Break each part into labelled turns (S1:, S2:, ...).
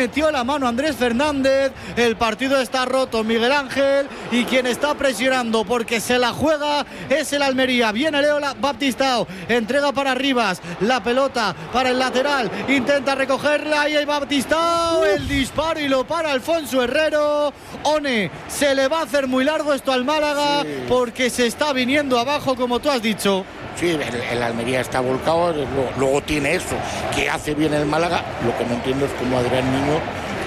S1: metió la mano Andrés Fernández. El partido está roto, Miguel Ángel, y quien está presionando porque se la juega es el Almería. Viene Leo Baptistao, entrega para Rivas, la pelota para el lateral, intenta recogerla y hay Baptistao, el disparo y lo para Alfonso Herrero. One, se le va a hacer muy largo esto al Málaga, sí, porque se está viniendo abajo, como tú has dicho.
S2: Sí, el Almería está volcado, luego tiene eso, que hace bien el Málaga. Lo que no entiendo es cómo Adrián Niño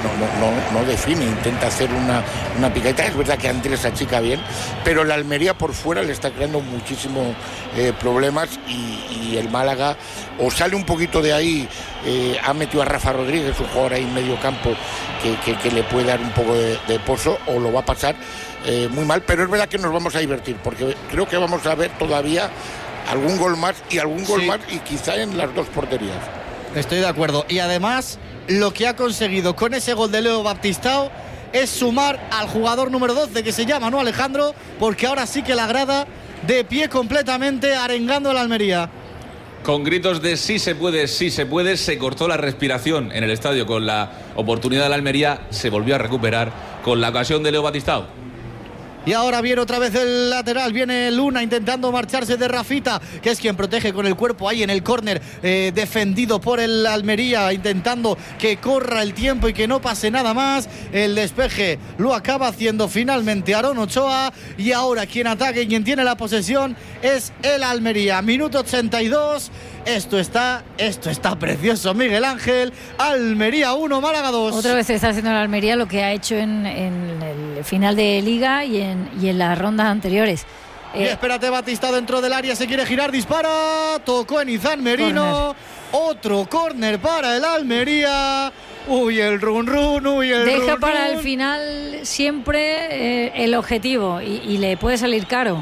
S2: no define, intenta hacer una picadita. Es verdad que Andrés achica bien, pero el Almería por fuera le está creando muchísimos problemas y el Málaga o sale un poquito de ahí. Ha metido a Rafa Rodríguez, un jugador ahí en medio campo que le puede dar un poco de pozo, o lo va a pasar muy mal, pero es verdad que nos vamos a divertir, porque creo que vamos a ver todavía algún gol más y quizá en las dos porterías.
S1: Estoy de acuerdo, y además lo que ha conseguido con ese gol de Leo Baptistao es sumar al jugador número 12, que se llama, ¿no, Alejandro? Porque ahora sí que la grada de pie completamente arengando a la Almería.
S3: Con gritos de sí se puede, se cortó la respiración en el estadio con la oportunidad de la Almería, se volvió a recuperar con la ocasión de Leo Baptistao.
S1: Y ahora viene otra vez el lateral, viene Luna intentando marcharse de Rafita, que es quien protege con el cuerpo ahí en el córner, defendido por el Almería, intentando que corra el tiempo y que no pase nada más. El despeje lo acaba haciendo finalmente Aarón Ochoa, y ahora quien ataca y quien tiene la posesión es el Almería. Minuto 82. Esto está precioso, Miguel Ángel. Almería 1, Málaga 2.
S4: Otra vez está haciendo la Almería lo que ha hecho en el final de Liga y en las rondas anteriores.
S1: Y espérate, Batista dentro del área, se quiere girar, dispara, tocó en Izan Merino. Otro córner para el Almería. Uy, el run.
S4: Deja para el final siempre el objetivo y le puede salir caro.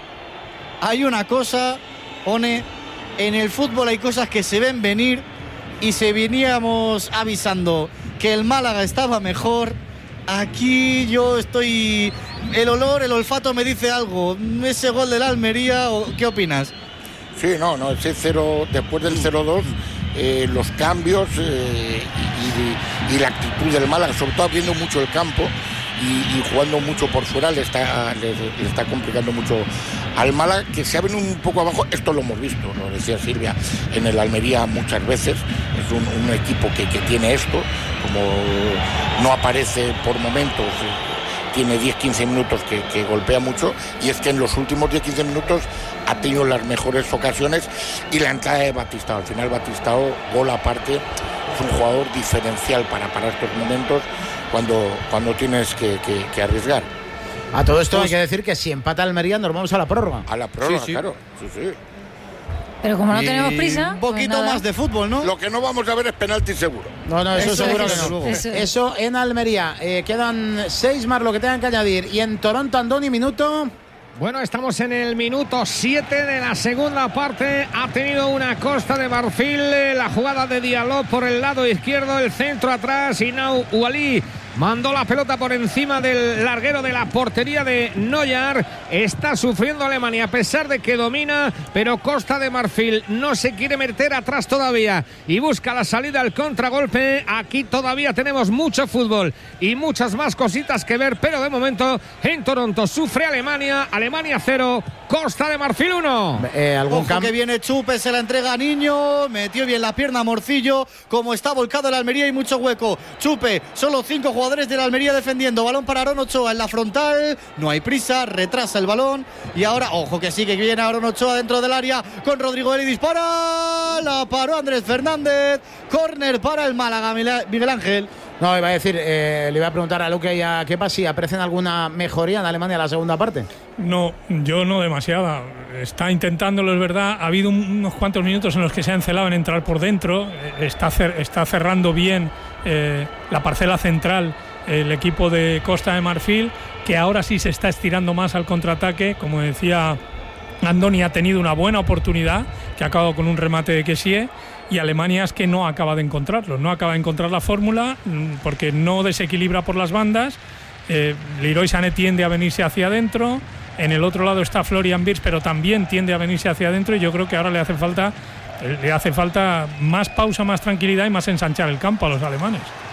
S1: Hay una cosa, One, en el fútbol hay cosas que se ven venir, y se veníamos avisando que el Málaga estaba mejor. Aquí yo estoy... El olfato me dice algo. Ese gol del Almería, ¿qué opinas?
S2: Sí, no, ese 0, después del 0-2, los cambios y la actitud del Málaga, sobre todo abriendo mucho el campo y jugando mucho por fuera, le está complicando mucho al Málaga, que se abren un poco abajo. Esto lo hemos visto, lo decía Silvia, en el Almería muchas veces. Es un equipo que tiene esto, como no aparece por momentos, tiene 10-15 minutos que golpea mucho, y es que en los últimos 10-15 minutos ha tenido las mejores ocasiones, y la entrada de Baptistao, al final Baptistao, gol aparte, es un jugador diferencial para estos momentos cuando tienes que arriesgar.
S5: A todo esto hay que decir que si empata Almería nos vamos a la prórroga.
S2: A la prórroga,
S1: sí.
S2: Claro, sí.
S4: Pero como no tenemos prisa,
S1: un poquito más de fútbol, ¿no?
S2: Lo que no vamos a ver es penalti seguro.
S5: No, eso seguro que no.
S4: Eso
S5: en Almería. Quedan 6 más lo que tengan que añadir. Y en Toronto, Andoni, minuto.
S6: Bueno, estamos en el minuto 7 de la segunda parte. Ha tenido una Costa de Marfil, la jugada de Diallo por el lado izquierdo, el centro atrás, y Now Ouali mandó la pelota por encima del larguero de la portería de Neuer. Está sufriendo Alemania a pesar de que domina, pero Costa de Marfil no se quiere meter atrás todavía y busca la salida al contragolpe. Aquí todavía tenemos mucho fútbol y muchas más cositas que ver, pero de momento en Toronto sufre Alemania 0, Costa de Marfil 1.
S1: ¿Algún cambio? Que viene Chupe, se la entrega a Niño, metió bien la pierna Morcillo. Como está volcado el Almería, hay mucho hueco. Chupe, solo 5 jugadores de la Almería defendiendo. Balón para Aarón Ochoa en la frontal, no hay prisa, retrasa el balón, y ahora, ojo que sí, que viene Aarón Ochoa dentro del área con Rodrigo Eli, dispara, la paró Andrés Fernández. Córner para el Málaga, Miguel Ángel.
S5: No, iba a decir, le iba a preguntar a Luque y a Kepa si aprecian alguna mejoría en Alemania en la segunda parte.
S7: No, yo no demasiada. Está intentándolo, es verdad. Ha habido unos cuantos minutos en los que se ha encelado en entrar por dentro. Está cerrando bien la parcela central el equipo de Costa de Marfil, que ahora sí se está estirando más al contraataque. Como decía Andoni, ha tenido una buena oportunidad que ha acabado con un remate de Kessie, y Alemania es que no acaba de encontrarlo, no acaba de encontrar la fórmula, porque no desequilibra por las bandas. Leroy Sané tiende a venirse hacia adentro, en el otro lado está Florian Wirtz, pero también tiende a venirse hacia adentro, y yo creo que ahora le hace falta más pausa, más tranquilidad y más ensanchar el campo a los alemanes.